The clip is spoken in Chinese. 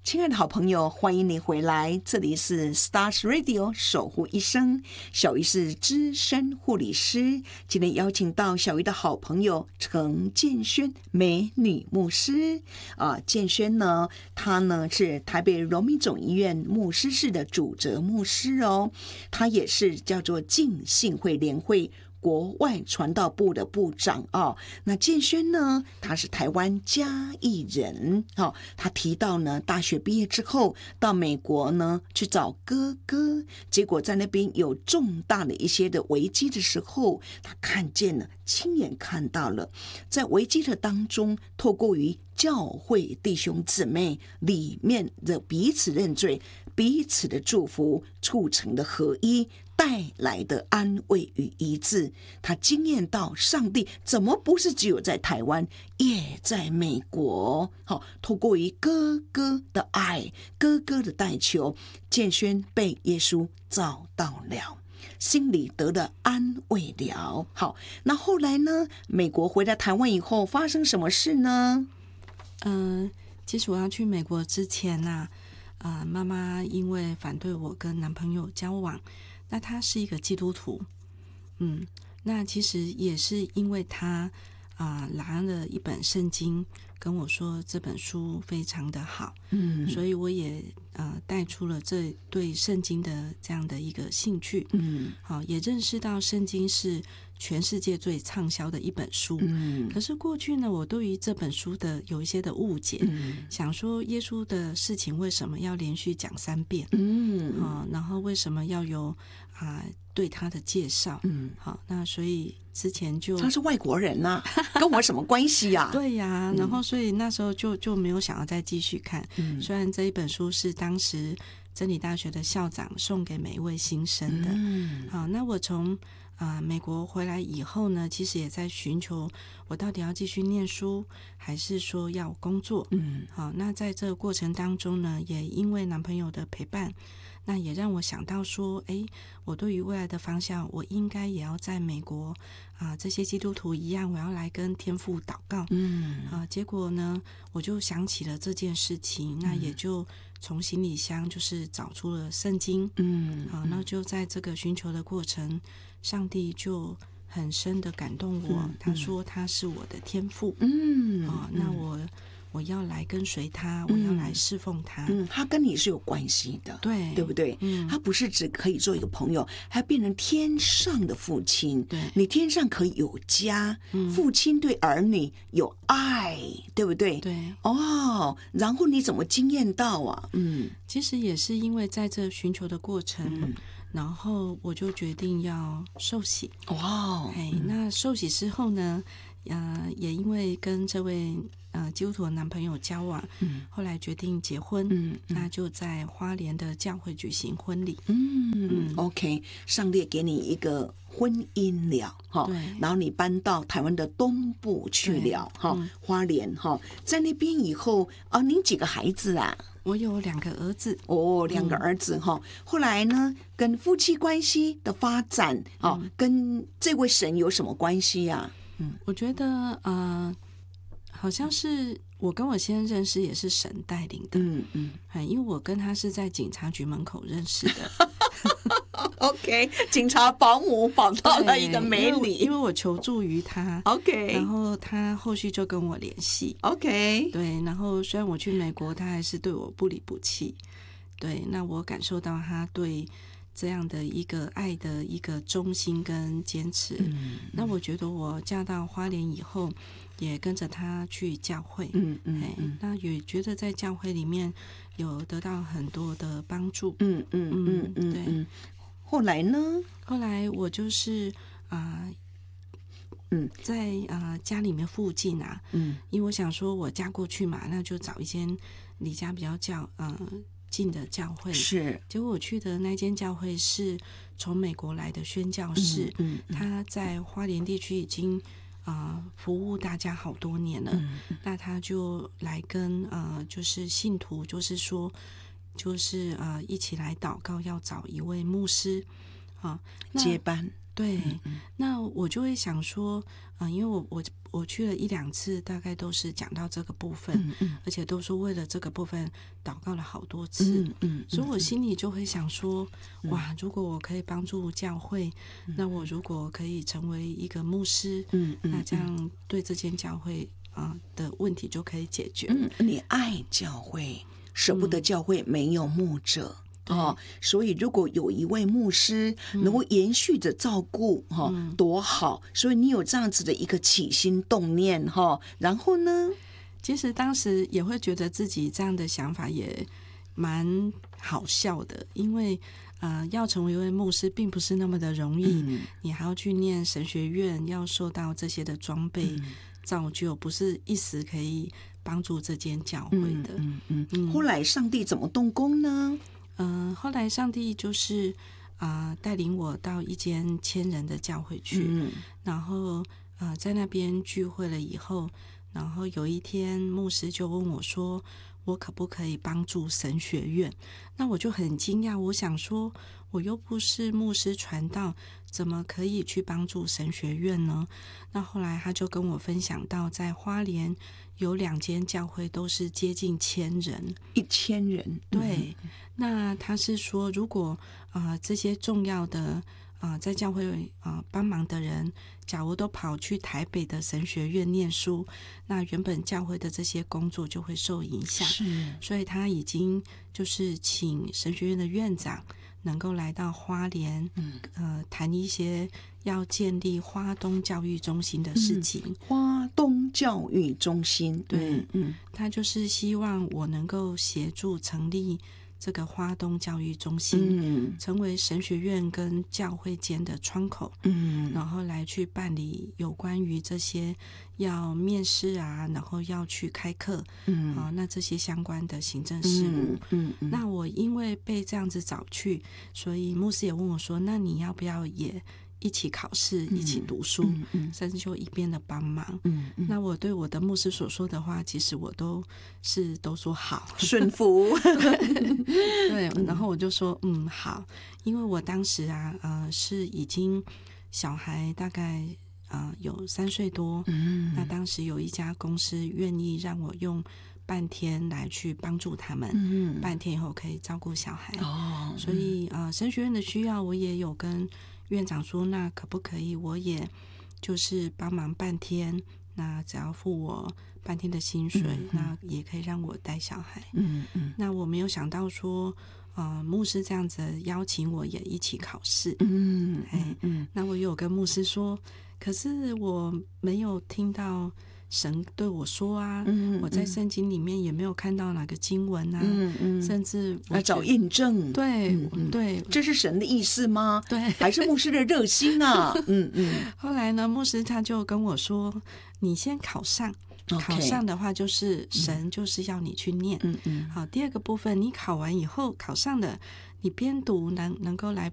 亲爱的好朋友，欢迎你回来，这里是 Stars Radio 守护一生，小鱼是资深护理师，今天邀请到小鱼的好朋友陈建轩美女牧师建轩呢，她呢是台北荣民总医院牧师室的主责牧师哦，她也是叫做浸信会联会国外传道部的部长那建轩呢，他是台湾嘉义人他提到呢，大学毕业之后到美国呢去找哥哥，结果在那边有重大的一些的危机的时候，他看见了，亲眼看到了，在危机的当中，透过于教会弟兄姊妹里面的彼此认罪、彼此的祝福，促成的合一，带来的安慰与医治。他经验到上帝怎么不是只有在台湾，也在美国。透过于哥哥的爱、哥哥的代求，建轩被耶稣找到了，心里得了安慰了。好，那后来呢？美国回到台湾以后发生什么事呢？ 其实我要去美国之前妈妈因为反对我跟男朋友交往，那她是一个基督徒，那其实也是因为她拿了一本圣经跟我说这本书非常的好，所以我也带出了这对圣经的这样的一个兴趣，也认识到圣经是全世界最畅销的一本书，可是过去呢，我对于这本书的有一些的误解，想说耶稣的事情为什么要连续讲3遍，然后为什么要有对他的介绍，好，那所以之前就他是外国人跟我什么关系呀？ 对呀，然后所以那时候就没有想要再继续看，虽然这一本书是当时真理大学的校长送给每一位新生的，好，那我从美国回来以后呢，其实也在寻求我到底要继续念书还是说要工作，好，那在这个过程当中呢，也因为男朋友的陪伴，那也让我想到说，我对于未来的方向，我应该也要在美国这些基督徒一样，我要来跟天父祷告，结果呢，我就想起了这件事情，那也就从行李箱就是找出了圣经，那就在这个寻求的过程，上帝就很深的感动我，他说他是我的天父，那我要来跟随他，我要来侍奉他， 他跟你是有关系的，对不对？他不是只可以做一个朋友，还变成天上的父亲， 对， 你天上可以有家，父亲对儿女有爱，对不对？ 对， 然后你怎么经验到其实也是因为在这寻求的过程，然后我就决定要受洗，那受洗之后呢，也因为跟这位基督徒的男朋友交往，后来决定结婚，那就在花莲的教会举行婚礼。 OK， 上帝给你一个婚姻了然后你搬到台湾的东部去了花莲在那边以后您几个孩子啊？ 我有2个儿子 2个儿子后来呢，跟夫妻关系的发展跟这位神有什么关系呀？ 我觉得好像是我跟我先生认识也是神带领的，因为我跟他是在警察局门口认识的。 OK， 警察保姆保到了一个美女， 因为我求助于他 ，OK， 然后他后续就跟我联系 ，OK， 对，然后虽然我去美国，他还是对我不离不弃，对，那我感受到他对这样的一个爱的一个忠心跟坚持，那我觉得我嫁到花莲以后，也跟着他去教会，那也觉得在教会里面有得到很多的帮助，对。 后来呢？ 后来我就是在家里面附近因为我想说我嫁过去嘛，那就找一间离家比较近的教会， 是。 结果我去的那间教会是从美国来的宣教士，他在花莲地区已经服务大家好多年了，那他就来跟就是信徒，就是说就是一起来祷告，要找一位牧师接班。 对，那我就会想说，因为我去了1-2次，大概都是讲到这个部分，而且都是为了这个部分祷告了好多次，所以我心里就会想说，哇，如果我可以帮助教会，那我如果可以成为一个牧师，那这样对这间教会的问题就可以解决。 你爱教会，舍不得教会没有牧者。所以如果有一位牧师能够延续着照顾，多好！所以你有这样子的一个起心动念，然后呢， 其实当时也会觉得自己这样的想法也蛮好笑的，因为要成为一位牧师并不是那么的容易，你还要去念神学院，要受到这些的装备造就，不是一时可以帮助这间教会的。 后来上帝怎么动工呢？ 后来上帝就是带领我到一间1000人的教会去，然后在那边聚会了以后，然后有一天牧师就问我说，我可不可以帮助神学院？那我就很惊讶，我想说我又不是牧师传道，怎么可以去帮助神学院呢？那后来他就跟我分享到，在花莲有2间教会都是接近1000人 ，1000人， 对。那他是说，如果这些重要的在教会帮忙的人，假如都跑去台北的神学院念书，那原本教会的这些工作就会受影响。所以他已经就是请神学院的院长能够来到花莲，谈一些要建立花东教育中心的事情。 花东教育中心， 对，他就是希望我能够协助成立这个花东教育中心，成为神学院跟教会间的窗口，然后来去办理有关于这些要面试然后要去开课，那这些相关的行政事务。那我因为被这样子找去，所以牧师也问我说，那你要不要也一起考试，一起读书，甚至就一边的帮忙。那我对我的牧师所说的话，其实我都说好， 顺服。 对，然后我就说好，因为我当时是已经小孩大概有3岁多，那当时有一家公司愿意让我用半天来去帮助他们，半天以后可以照顾小孩，所以神学院的需要我也有跟院长说，那可不可以我也就是帮忙半天，那只要付我半天的薪水，那也可以让我带小孩。那我没有想到说牧师这样子邀请我也一起考试。那我有跟牧师说，可是我没有听到神对我说我在圣经里面也没有看到哪个经文甚至来找印证。 对， 这是神的意思吗？ 对， 还是牧师的热心啊？ 后来呢，牧师他就跟我说，你先考上。考上的话就是神就是要你去念。好，第二个部分你考完以后考上了，你边读能够来